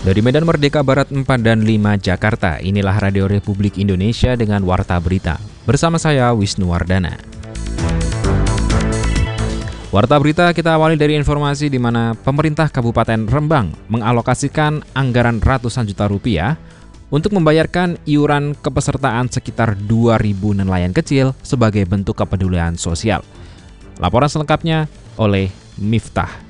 Dari Medan Merdeka Barat 4 dan 5 Jakarta, inilah Radio Republik Indonesia dengan Warta Berita. Bersama saya, Wisnu Wardana. Warta Berita kita awali dari informasi di mana pemerintah Kabupaten Rembang mengalokasikan anggaran ratusan juta rupiah untuk membayarkan iuran kepesertaan sekitar 2.000 nelayan kecil sebagai bentuk kepedulian sosial. Laporan selengkapnya oleh Miftah.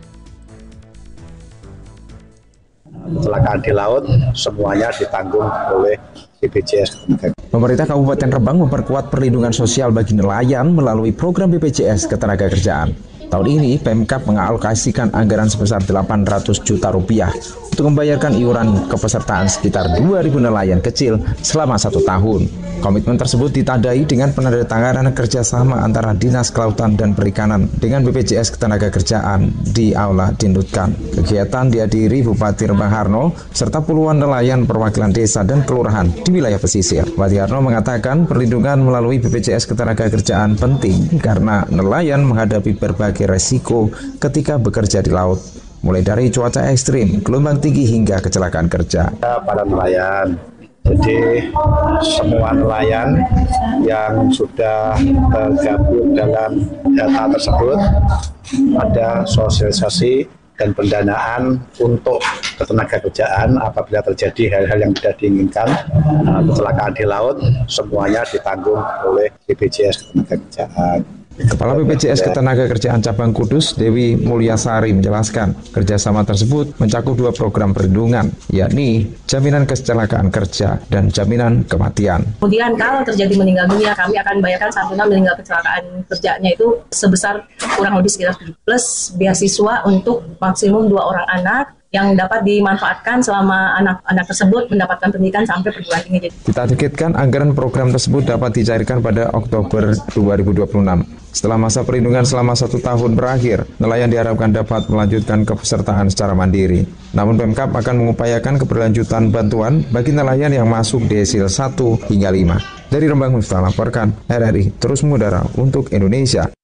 Kecelakaan di laut semuanya ditanggung oleh BPJS. Pemerintah Kabupaten Rembang memperkuat perlindungan sosial bagi nelayan melalui program BPJS Ketenagakerjaan. Tahun ini, Pemkab mengalokasikan anggaran sebesar 800 juta rupiah untuk membayarkan iuran kepesertaan sekitar 2.000 nelayan kecil selama 1 tahun. Komitmen tersebut ditandai dengan penandatanganan kerjasama antara Dinas Kelautan dan Perikanan dengan BPJS Ketenagakerjaan di Aula Dindutkan. Kegiatan dihadiri Bupati Rembang Harno serta puluhan nelayan perwakilan desa dan kelurahan di wilayah pesisir. Bupati Harno mengatakan perlindungan melalui BPJS Ketenagakerjaan penting karena nelayan menghadapi berbagai resiko ketika bekerja di laut, mulai dari cuaca ekstrim, gelombang tinggi hingga kecelakaan kerja. Para nelayan, jadi semua nelayan yang sudah tergabung dalam data tersebut ada sosialisasi dan pendanaan untuk ketenagakerjaan apabila terjadi hal-hal yang tidak diinginkan, kecelakaan di laut, semuanya ditanggung oleh BPJS Ketenagakerjaan. Kepala BPJS Ketenagakerjaan Cabang Kudus, Dewi Mulyasari menjelaskan, kerjasama tersebut mencakup 2 program perlindungan, yakni jaminan kecelakaan kerja dan jaminan kematian. Kemudian kalau terjadi meninggal dunia, kami akan bayarkan santunan meninggal kecelakaan kerjanya itu sebesar kurang lebih sekitar 7 plus beasiswa untuk maksimum 2 orang anak yang dapat dimanfaatkan selama anak-anak tersebut mendapatkan pendidikan sampai perguruan tinggi. Ditargetkan anggaran program tersebut dapat dicairkan pada Oktober 2026. Setelah masa perlindungan selama 1 tahun berakhir, nelayan diharapkan dapat melanjutkan kepesertaan secara mandiri. Namun Pemkab akan mengupayakan keberlanjutan bantuan bagi nelayan yang masuk desil 1 hingga 5. Dari Rembang, Miftah laporkan, RRI terus mengudara untuk Indonesia.